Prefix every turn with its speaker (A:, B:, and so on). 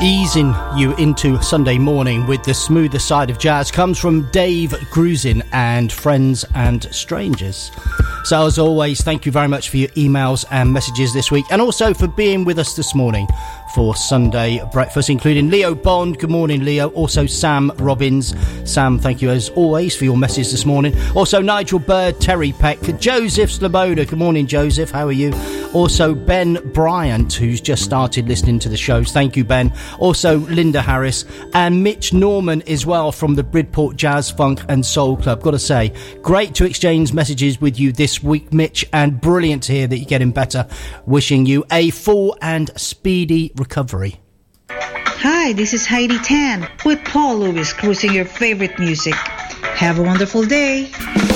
A: Easing you into Sunday morning with the smoother side of jazz comes from Dave Grusin and Friends and Strangers. So as always, thank you very much for your emails and messages this week, and also for being with us this morning for Sunday breakfast, including Leo Bond. Good morning, Leo. Also Sam Robbins. Sam, thank you as always for your message this morning. Also Nigel Bird, Terry Peck, Joseph Sloboda. Good morning, Joseph. How are you? Also Ben Bryant, who's just started listening to the shows. Thank you, Ben. Also Linda Harris and Mitch Norman as well from the Bridport Jazz, Funk and Soul Club. Got to say, great to exchange messages with you this week, Mitch, and brilliant to hear that you're getting better. Wishing you a full and speedy recovery.
B: Hi, this is Heidi Tan with Paul Lewis, cruising your favorite music. Have a wonderful day.